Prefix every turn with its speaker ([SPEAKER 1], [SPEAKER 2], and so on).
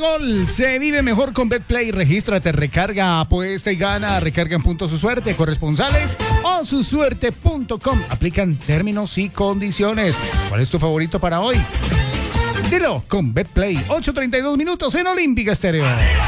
[SPEAKER 1] gol. Se vive mejor con BetPlay. Regístrate, recarga, apuesta y gana. Recarga en puntos su suerte, corresponsales o susuerte.com. Aplican términos y condiciones. ¿Cuál es tu favorito para hoy? Dilo con BetPlay. 8:32 en Olímpica Estéreo.